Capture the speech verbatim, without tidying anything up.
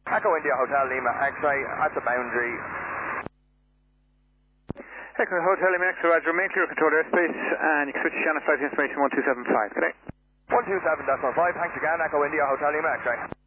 Echo India Hotel Lima X-ray at the boundary. Echo Hotel Lima X-ray, Roger, main clear control airspace, and you can switch to channel flight information one two seven five. Good day. one two seven point five, thanks again, Echo India Hotel Lima X-ray.